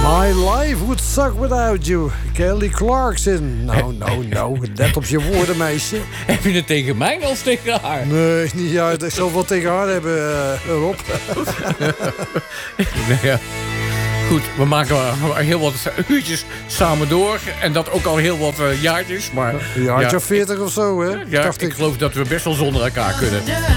My life would suck without you. Kelly Clarkson. Nou, let op je woorden, meisje. Heb je het tegen mij als tegen haar? Nee, niet juist. Ik zal wat tegen haar hebben, Rob. Nou ja. Goed, we maken heel wat uurtjes samen door. En dat ook al heel wat jaartjes. Maar, Een jaartje of 40 of zo, hè? ja, ik geloof dat we best wel zonder elkaar kunnen.